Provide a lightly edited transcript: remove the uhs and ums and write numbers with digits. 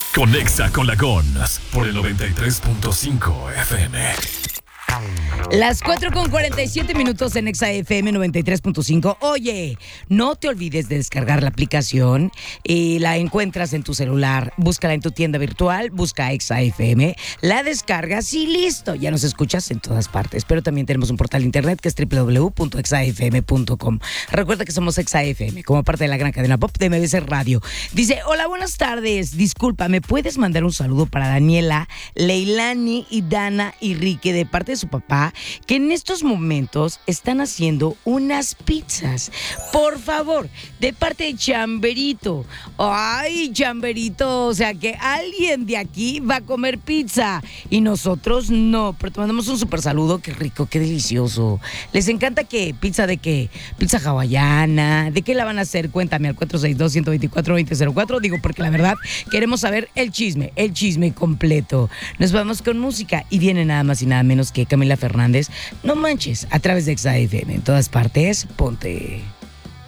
Conexa con la Gons por el 93.5 FM. Las 4:47 en Exa FM 93.5. Oye, no te olvides de descargar la aplicación y la encuentras en tu celular. Búscala en tu tienda virtual, busca Exa FM, la descargas y listo. Ya nos escuchas en todas partes. Pero también tenemos un portal de internet que es www.exafm.com. Recuerda que somos Exa FM, como parte de la gran cadena pop de MBC Radio. Dice, hola, buenas tardes. Disculpa, ¿me puedes mandar un saludo para Daniela, Leilani y Dana y Rique de parte de su papá, que en estos momentos están haciendo unas pizzas? Por favor, de parte de Chamberito. Ay, Chamberito, o sea que alguien de aquí va a comer pizza y nosotros no, pero te mandamos un súper saludo. Qué rico, qué delicioso. ¿Les encanta qué? ¿Pizza de qué? ¿Pizza hawaiana? ¿De qué la van a hacer? Cuéntame al 462-124-2004. Digo, porque la verdad queremos saber el chisme completo. Nos vamos con música y viene nada más y nada menos que Camila Fernández. No manches, a través de Exa FM. En todas partes, ponte.